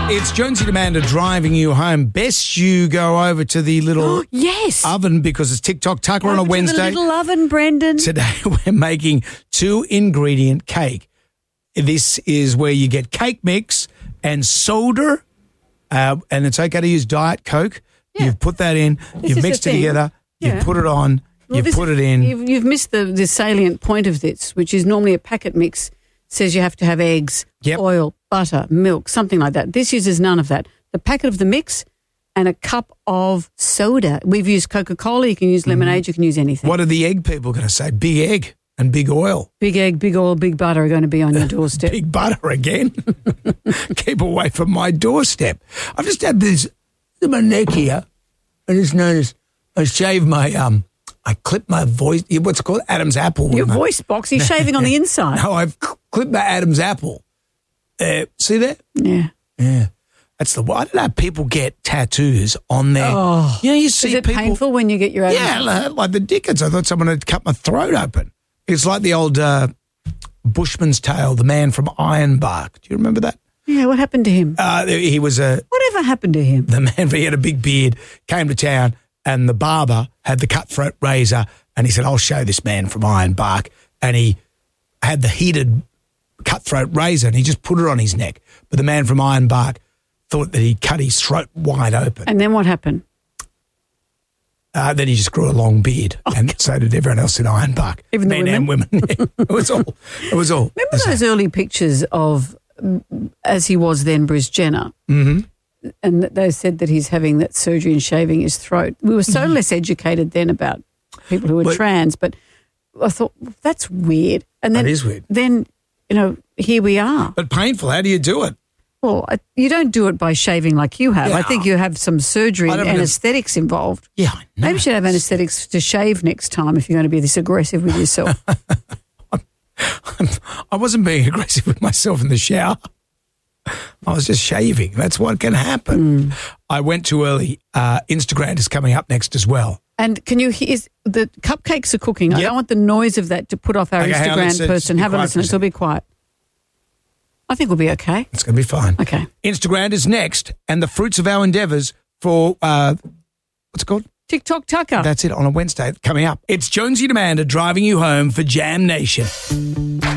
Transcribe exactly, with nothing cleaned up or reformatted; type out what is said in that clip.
It's Jonesy and Amanda driving you home. Best you go over to the little yes. oven because it's TikTok Tucker Over on a to Wednesday. the little oven, Brendan. Today we're making two ingredient cake. This is where you get cake mix and soda, uh, and it's okay to use Diet Coke. Yeah. You've put that in, This you've is mixed the it thing. together, Yeah. you put it on, Well, you this put is- it in. You've, you've missed the, the salient point of this, which is normally a packet mix says you have to have eggs, Yep. oil, butter, milk, something like that. This uses none of that. The packet of the mix and a cup of soda. We've used Coca-Cola. You can use lemonade. You can use anything. What are the egg people going to say? Big egg and big oil. Big egg, big oil, big butter are going to be on your doorstep. Big butter again. Keep away from my doorstep. I've just had this in my neck here. I just noticed I shave my, um, I clip my voice, what's it called? Adam's apple. with Your my- voice box, you're shaving on the inside. No, I've cl- clipped my Adam's apple. Uh, see that? Yeah. Yeah. That's the, I don't know, people get tattoos on their, Oh. you know, you Is see it people. painful when you get your Adam's Yeah, like, like the Dickens. I thought someone had cut my throat open. It's like the old uh, Bushman's Tale, the man from Ironbark. Do you remember that? Yeah, what happened to him? Uh, he was a, Whatever happened to him? the man, he had a big beard, came to town, and the barber had the cutthroat razor, and he said, I'll show this man from Ironbark. And he had the heated cutthroat razor, and he just put it on his neck. But the man from Ironbark thought that he'd cut his throat wide open. And then what happened? Uh, then he just grew a long beard, and so did everyone else in Ironbark. Even the men and women. It was all. It was all. Remember those early pictures of, mm, as he was then, Bruce Jenner? Mm-hmm. And that they said that he's having that surgery and shaving his throat. We were so less educated then about people who were Well- trans, but I thought, that's weird. And then, That is weird. Then, you know, here we are. But painful. How do you do it? Well, I, you don't do it by shaving like you have. Yeah. I think you have some surgery I and don't have- anaesthetics involved. Yeah, I know. Maybe you should have anaesthetics to shave next time if you're going to be this aggressive with yourself. I wasn't being aggressive with myself in the shower. I was just shaving. That's what can happen. Mm. I went too early. Uh, Instagram is coming up next as well. And can you hear, is, the cupcakes are cooking. I Yep. don't want the noise of that to put off our Okay, hang on, Instagram let's- let's person. be Have a quiet listen. for a So be quiet. I think we'll be okay. It's going to be fine. Okay. Instagram is next, and the fruits of our endeavours for, uh, what's it called? TikTok Tucker. That's it on a Wednesday coming up. It's Jonesy and Amanda driving you home for Jam Nation.